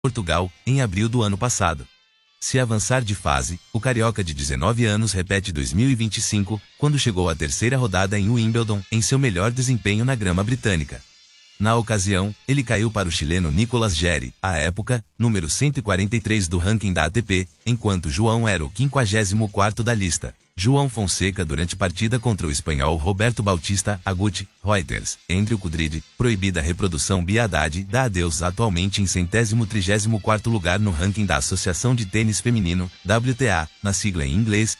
Portugal, em abril do ano passado. Se avançar de fase, o carioca de 19 anos repete 2025, quando chegou à terceira rodada em Wimbledon, em seu melhor desempenho na grama britânica. Na ocasião, ele caiu para o chileno Nicolas Jarry, à época, número 143 do ranking da ATP, enquanto João era o 54º da lista. João Fonseca durante partida contra o espanhol Roberto Bautista Agut, Reuters, Andrew Cudrid, proibida a reprodução Biadade, dá adeus atualmente em 134º lugar no ranking da Associação de Tênis Feminino, WTA, na sigla em inglês.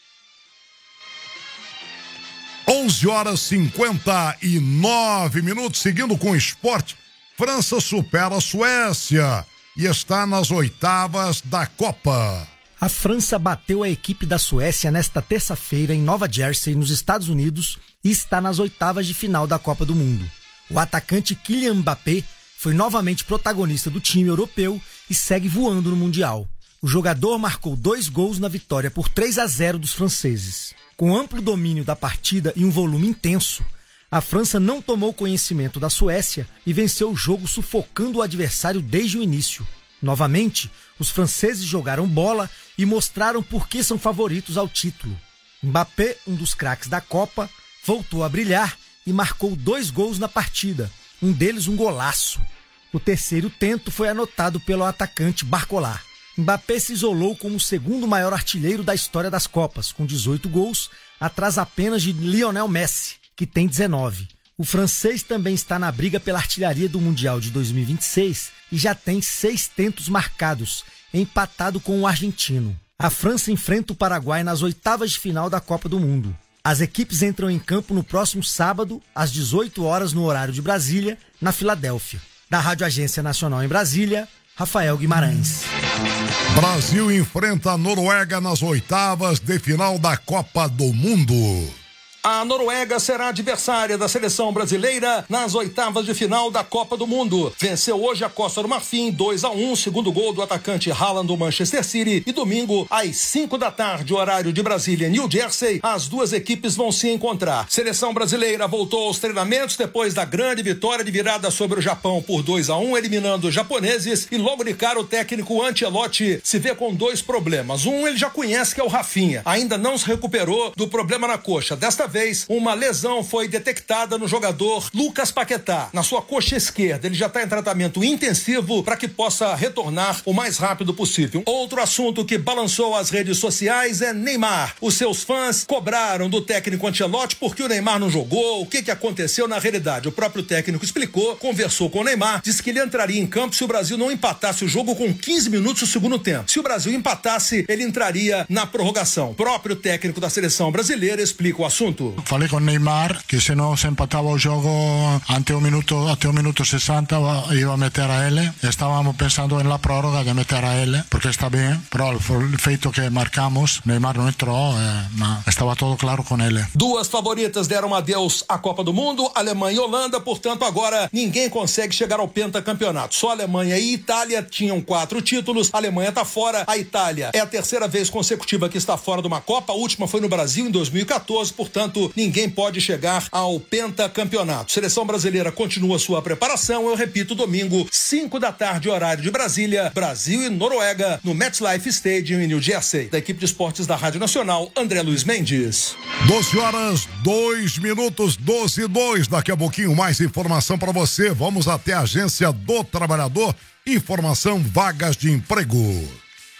11h59, seguindo com o esporte, França supera a Suécia e está nas oitavas da Copa. A França bateu a equipe da Suécia nesta terça-feira em Nova Jersey, nos Estados Unidos, e está nas oitavas de final da Copa do Mundo. O atacante Kylian Mbappé foi novamente protagonista do time europeu e segue voando no Mundial. O jogador marcou 2 gols na vitória por 3-0 dos franceses. Com amplo domínio da partida e um volume intenso, a França não tomou conhecimento da Suécia e venceu o jogo sufocando o adversário desde o início. Novamente, os franceses jogaram bola e mostraram por que são favoritos ao título. Mbappé, um dos craques da Copa, voltou a brilhar e marcou 2 gols na partida, um deles um golaço. O terceiro tento foi anotado pelo atacante Barcola. Mbappé se isolou como o segundo maior artilheiro da história das Copas, com 18 gols, atrás apenas de Lionel Messi, que tem 19. O francês também está na briga pela artilharia do Mundial de 2026 e já tem 6 tentos marcados, empatado com o argentino. A França enfrenta o Paraguai nas oitavas de final da Copa do Mundo. As equipes entram em campo no próximo sábado, às 18 horas no horário de Brasília, na Filadélfia. Da Rádio Agência Nacional em Brasília, Rafael Guimarães. Brasil enfrenta a Noruega nas oitavas de final da Copa do Mundo. A Noruega será adversária da seleção brasileira nas oitavas de final da Copa do Mundo. Venceu hoje a Costa do Marfim 2-1, segundo gol do atacante Haaland do Manchester City. E domingo, às 5 da tarde, horário de Brasília, New Jersey, as duas equipes vão se encontrar. Seleção brasileira voltou aos treinamentos depois da grande vitória de virada sobre o Japão por 2-1, eliminando os japoneses. E logo de cara, o técnico Ancelotti se vê com 2 problemas. Um, ele já conhece, que é o Rafinha. Ainda não se recuperou do problema na coxa. Desta vez, uma lesão foi detectada no jogador Lucas Paquetá, na sua coxa esquerda. Ele já está em tratamento intensivo para que possa retornar o mais rápido possível. Outro assunto que balançou as redes sociais é Neymar. Os seus fãs cobraram do técnico Ancelotti porque o Neymar não jogou, o que aconteceu na realidade. O próprio técnico explicou, conversou com o Neymar, disse que ele entraria em campo se o Brasil não empatasse o jogo com 15 minutos do segundo tempo. Se o Brasil empatasse, ele entraria na prorrogação. O próprio técnico da seleção brasileira explica o assunto. Falei con Neymar que se non se empataba o jogo até o minuto 60 iba a meter a ele. Estábamos pensando en la prórroga de meter a ele, porque está bien, pero o feito que marcamos, Neymar não entrou, estava todo claro com ele. Duas favoritas deram adeus à Copa do Mundo, Alemanha e Holanda, portanto agora ninguém consegue chegar ao pentacampeonato. Só Alemanha e Itália tinham 4 títulos, a Alemanha está fora, a Itália é a terceira vez consecutiva que está fora de uma Copa, a última foi no Brasil em 2014, portanto ninguém pode chegar ao pentacampeonato. Seleção brasileira continua sua preparação, eu repito, domingo, 5 da tarde, horário de Brasília, Brasil e Noruega, no MetLife Stadium em New Jersey. Da equipe de esportes da Rádio Nacional, André Luiz Mendes. 12h02, 12:02. Daqui a pouquinho mais informação para você. Vamos até a Agência do Trabalhador. Informação, vagas de emprego.